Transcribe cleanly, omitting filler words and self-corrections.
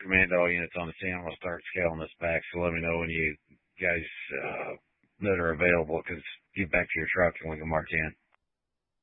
command all units on the scene. I'm going to start scaling this back, so let me know when you guys that are available, because get back to your truck and we can march in.